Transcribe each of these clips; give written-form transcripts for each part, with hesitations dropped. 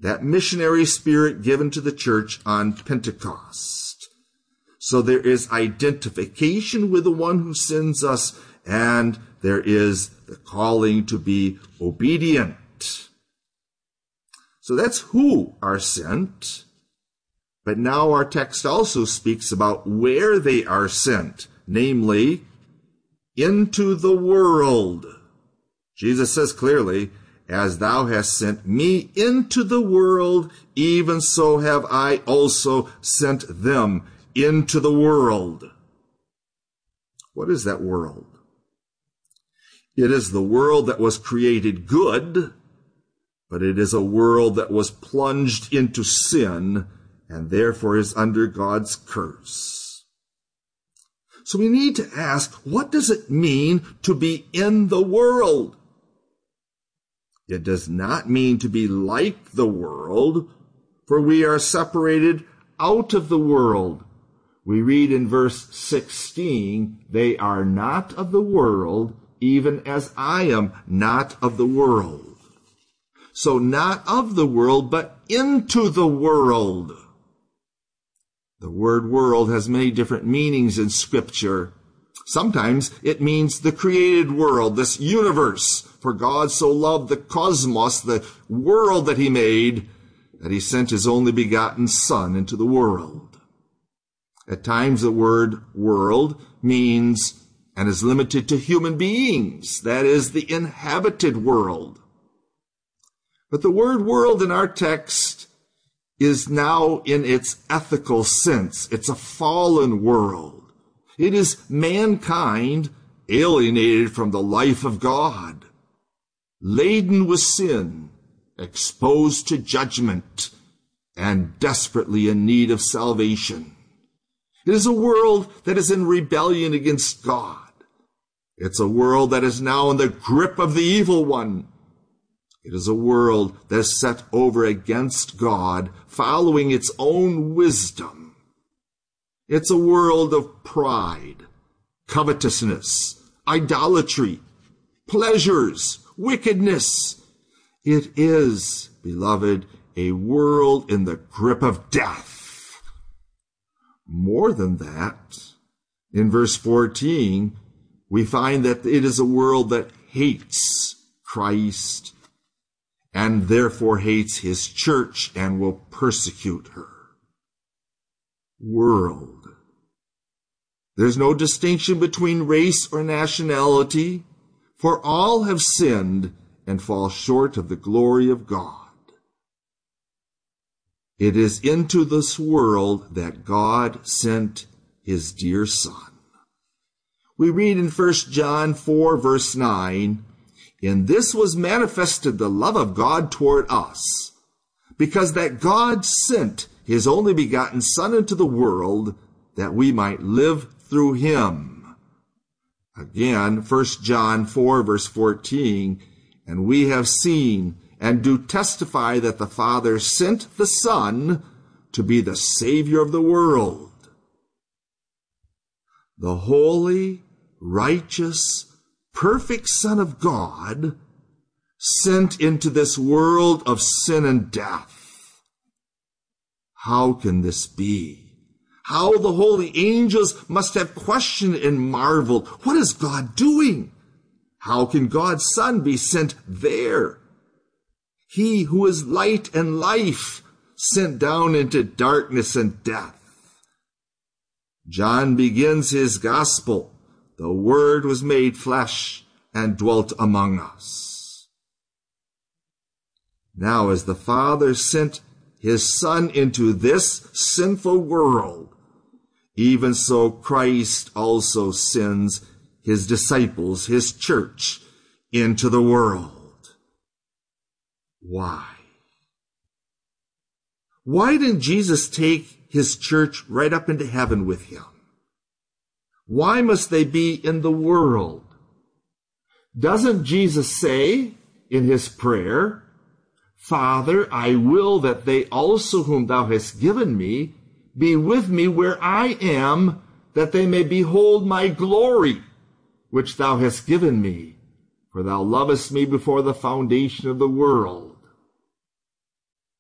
that missionary spirit given to the church on Pentecost. So there is identification with the one who sends us, and there is the calling to be obedient. So that's who are sent. But now our text also speaks about where they are sent, namely, into the world. Jesus says clearly, as thou hast sent me into the world, even so have I also sent them into the world. What is that world? It is the world that was created good, but it is a world that was plunged into sin and therefore is under God's curse. So we need to ask, what does it mean to be in the world? It does not mean to be like the world, for we are separated out of the world. We read in verse 16, they are not of the world, even as I am not of the world. So not of the world, but into the world. The word world has many different meanings in Scripture. Sometimes it means the created world, this universe. For God so loved the cosmos, the world that he made, that he sent his only begotten Son into the world. At times the word world means and is limited to human beings. That is the inhabited world. But the word world in our text is now in its ethical sense. It's a fallen world. It is mankind alienated from the life of God, laden with sin, exposed to judgment, and desperately in need of salvation. It is a world that is in rebellion against God. It's a world that is now in the grip of the evil one. It is a world that is set over against God, following its own wisdom. It's a world of pride, covetousness, idolatry, pleasures, wickedness. It is, beloved, a world in the grip of death. More than that, in verse 14, we find that it is a world that hates Christ and therefore hates his church and will persecute her. World. There's no distinction between race or nationality, for all have sinned and fall short of the glory of God. It is into this world that God sent his dear Son. We read in 1 John 4, verse 9, "In this was manifested the love of God toward us, because that God sent his only begotten Son into the world, that we might live through him." Again, 1 John 4, verse 14, "And we have seen and do testify that the Father sent the Son to be the Savior of the world." The holy, righteous, perfect Son of God sent into this world of sin and death. How can this be? How the holy angels must have questioned and marveled. What is God doing? How can God's Son be sent there? He who is light and life, sent down into darkness and death. John begins his gospel. The Word was made flesh and dwelt among us. Now, as the Father sent his Son into this sinful world, even so Christ also sends his disciples, his church, into the world. Why? Why didn't Jesus take his church right up into heaven with him? Why must they be in the world? Doesn't Jesus say in his prayer, "Father, I will that they also whom thou hast given me be with me where I am, that they may behold my glory, which thou hast given me, for thou lovest me before the foundation of the world"?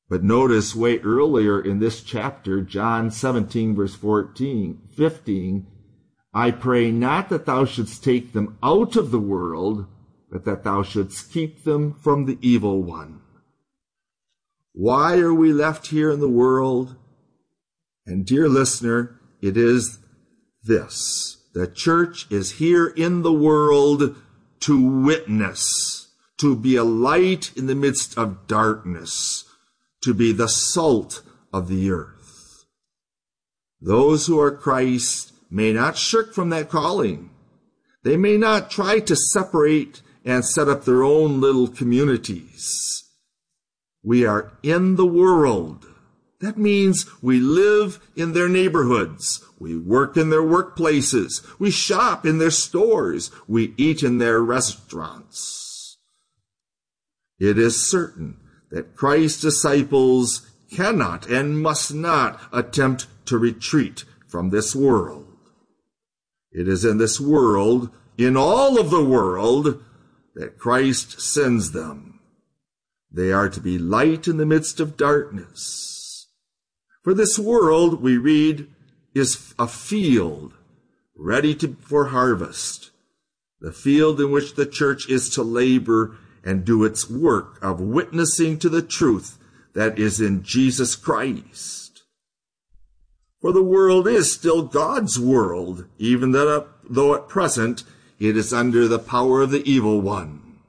But notice way earlier in this chapter, John 17, verse 15, I pray not that thou shouldst take them out of the world, but that thou shouldst keep them from the evil one. Why are we left here in the world? And dear listener, it is this. The church is here in the world to witness, to be a light in the midst of darkness, to be the salt of the earth. Those who are Christ may not shirk from that calling. They may not try to separate and set up their own little communities. We are in the world. That means we live in their neighborhoods. We work in their workplaces. We shop in their stores. We eat in their restaurants. It is certain that Christ's disciples cannot and must not attempt to retreat from this world. It is in this world, in all of the world, that Christ sends them. They are to be light in the midst of darkness. For this world, we read, is a field ready for harvest, the field in which the church is to labor and do its work of witnessing to the truth that is in Jesus Christ. For the world is still God's world, even though at present it is under the power of the evil one.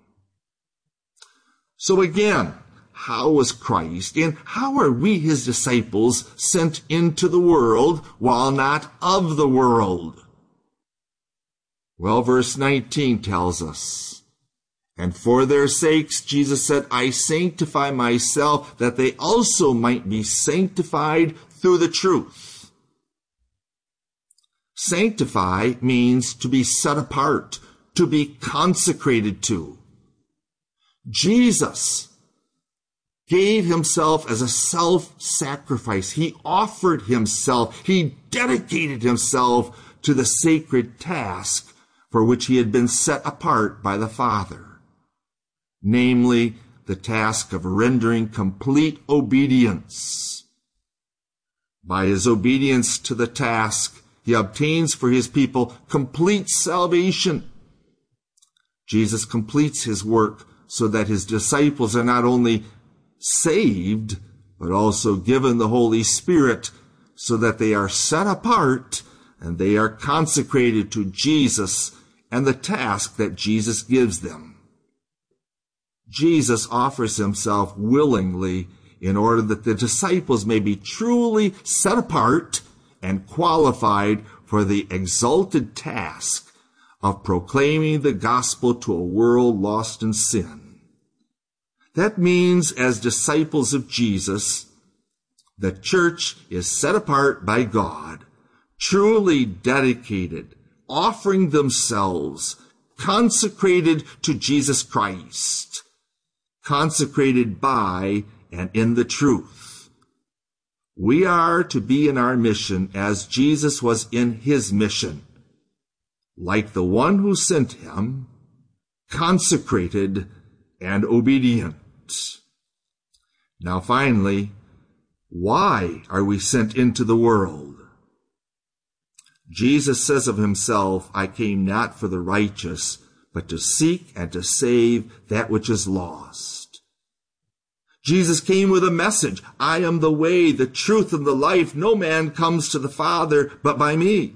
So again, how was Christ and how are we, his disciples, sent into the world while not of the world? Well, verse 19 tells us, and for their sakes, Jesus said, I sanctify myself, that they also might be sanctified through the truth. Sanctify means to be set apart, to be consecrated to. Jesus gave himself as a self-sacrifice. He offered himself. He dedicated himself to the sacred task for which he had been set apart by the Father. Namely, the task of rendering complete obedience. By his obedience to the task, he obtains for his people complete salvation. Jesus completes his work so that his disciples are not only saved, but also given the Holy Spirit so that they are set apart and they are consecrated to Jesus and the task that Jesus gives them. Jesus offers himself willingly in order that the disciples may be truly set apart and qualified for the exalted task of proclaiming the gospel to a world lost in sin. That means, as disciples of Jesus, the church is set apart by God, truly dedicated, offering themselves, consecrated to Jesus Christ, consecrated by and in the truth. We are to be in our mission as Jesus was in his mission, like the one who sent him, consecrated and obedient. Now finally, why are we sent into the world? Jesus says of himself, I came not for the righteous, but to seek and to save that which is lost. Jesus came with a message. I am the way, the truth, and the life. No man comes to the Father but by me.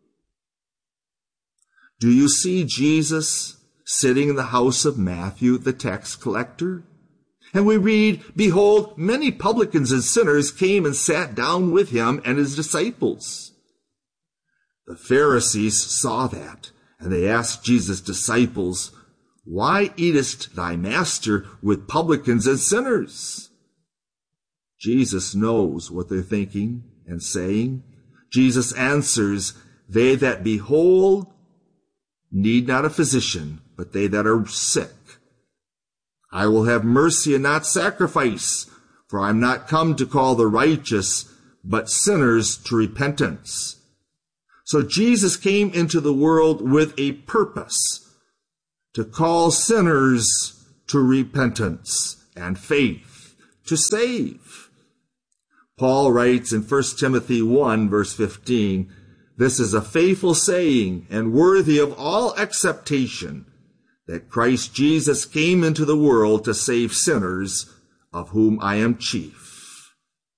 Do you see Jesus sitting in the house of Matthew, the tax collector? And we read, behold, many publicans and sinners came and sat down with him and his disciples. The Pharisees saw that, and they asked Jesus' disciples, why eatest thy master with publicans and sinners? Jesus knows what they're thinking and saying. Jesus answers, they that be whole need not a physician, but they that are sick. I will have mercy and not sacrifice, for I am not come to call the righteous, but sinners to repentance. So Jesus came into the world with a purpose, to call sinners to repentance and faith, to save. Paul writes in 1 Timothy 1, verse 15, "This is a faithful saying and worthy of all acceptation, that Christ Jesus came into the world to save sinners, of whom I am chief."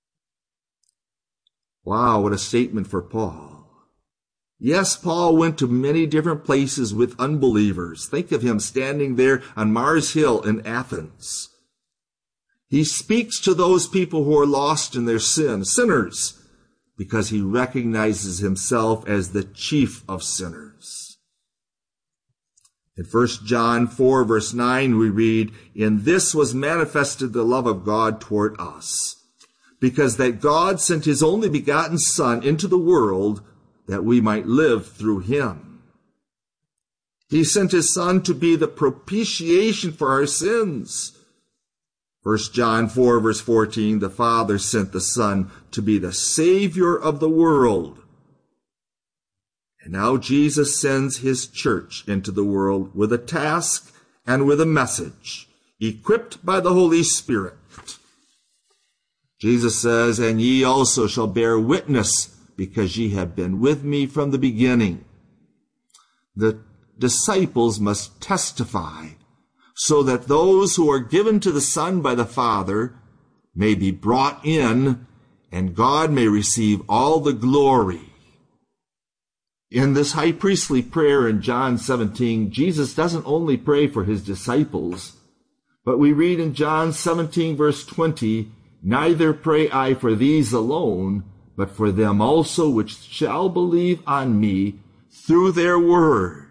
Wow, what a statement for Paul. Yes, Paul went to many different places with unbelievers. Think of him standing there on Mars Hill in Athens. He speaks to those people who are lost in their sin, sinners, because he recognizes himself as the chief of sinners. In 1 John 4, verse 9, we read, "In this was manifested the love of God toward us, because that God sent his only begotten Son into the world that we might live through him." He sent his Son to be the propitiation for our sins. 1 John 4, verse 14, "The Father sent the Son to be the Savior of the world." And now Jesus sends his church into the world with a task and with a message, equipped by the Holy Spirit. Jesus says, "And ye also shall bear witness, because ye have been with me from the beginning." The disciples must testify, so that those who are given to the Son by the Father may be brought in, and God may receive all the glory. In this high priestly prayer in John 17, Jesus doesn't only pray for his disciples, but we read in John 17, verse 20, "Neither pray I for these alone, but for them also which shall believe on me through their word."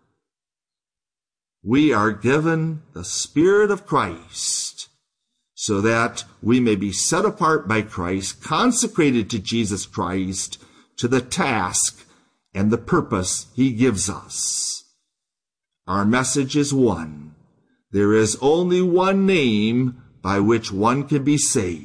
We are given the Spirit of Christ so that we may be set apart by Christ, consecrated to Jesus Christ, to the task and the purpose he gives us. Our message is one. There is only one name by which one can be saved.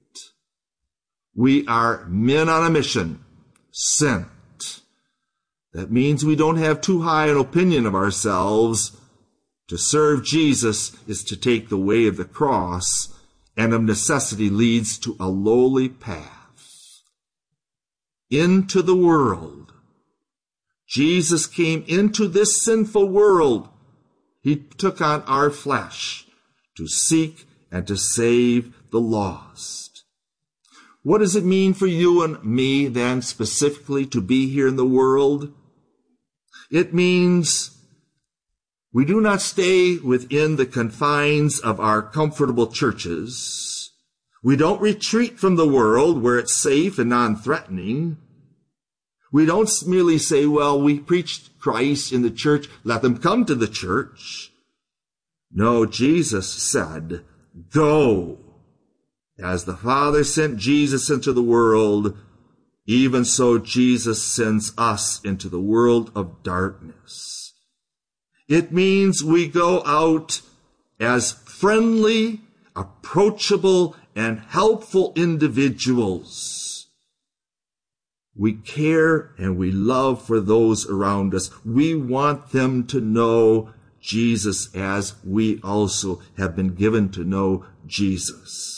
We are men on a mission, sent. That means we don't have too high an opinion of ourselves. To serve Jesus is to take the way of the cross, and of necessity leads to a lowly path. Into the world. Jesus came into this sinful world. He took on our flesh to seek and to save the lost. What does it mean for you and me, then, specifically to be here in the world? It means we do not stay within the confines of our comfortable churches. We don't retreat from the world where it's safe and non-threatening. We don't merely say, well, we preached Christ in the church, let them come to the church. No, Jesus said, "Go. As the Father sent Jesus into the world, even so Jesus sends us into the world of darkness." It means we go out as friendly, approachable, and helpful individuals. We care and we love for those around us. We want them to know Jesus as we also have been given to know Jesus.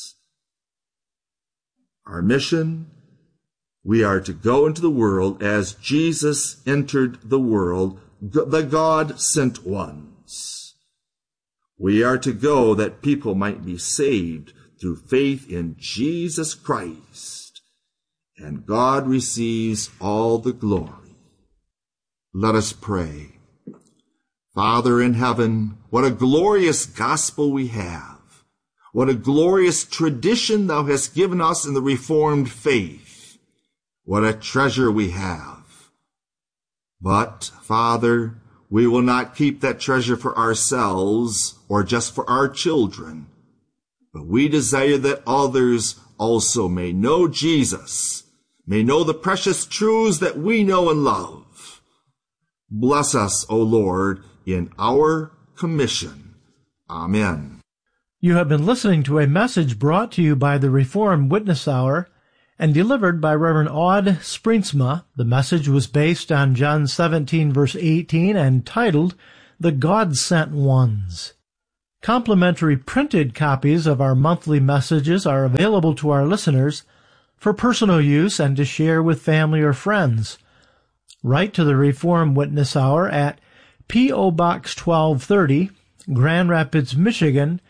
Our mission, we are to go into the world as Jesus entered the world, the God-sent ones. We are to go that people might be saved through faith in Jesus Christ, and God receives all the glory. Let us pray. Father in heaven, what a glorious gospel we have. What a glorious tradition thou hast given us in the Reformed faith. What a treasure we have. But, Father, we will not keep that treasure for ourselves or just for our children, but we desire that others also may know Jesus, may know the precious truths that we know and love. Bless us, O Lord, in our commission. Amen. You have been listening to a message brought to you by the Reformed Witness Hour and delivered by Reverend Aud Springsma. The message was based on John 17, verse 18, and titled, "The God-Sent Ones." Complimentary printed copies of our monthly messages are available to our listeners for personal use and to share with family or friends. Write to the Reformed Witness Hour at P.O. Box 1230, Grand Rapids, Michigan,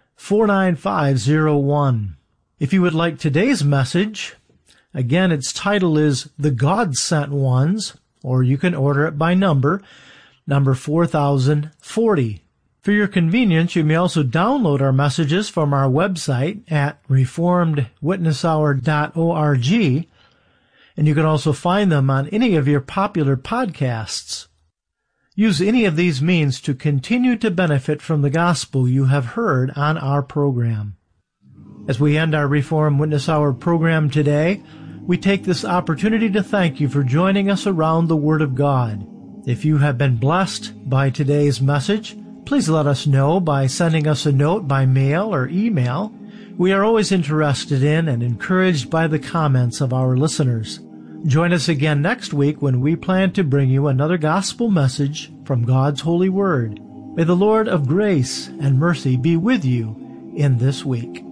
49501. If you would like today's message, again, its title is The God Sent Ones, or you can order it by number 4040. For your convenience, you may also download our messages from our website at reformedwitnesshour.org, and you can also find them on any of your popular podcasts. Use any of these means to continue to benefit from the gospel you have heard on our program. As we end our Reformed Witness Hour program today, we take this opportunity to thank you for joining us around the Word of God. If you have been blessed by today's message, please let us know by sending us a note by mail or email. We are always interested in and encouraged by the comments of our listeners. Join us again next week when we plan to bring you another gospel message from God's holy word. May the Lord of grace and mercy be with you in this week.